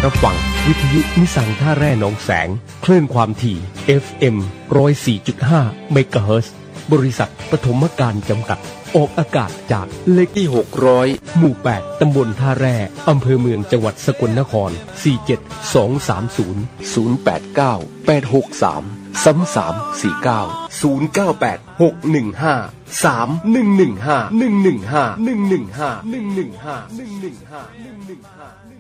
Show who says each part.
Speaker 1: รับฟังวิทยุนิสังท่าแร่หนองแสงคลื่นความถี่ FM 104.5 เมกะเฮิรตซ์บริษัทปฐมการจำกัดออกอากาศจากเลขที่600หมู่8ตำบลท่าแร่อำเภอเมืองจังหวัดสกลนคร47230 089 863 3349 098 615 3115115 115 115 115 115 115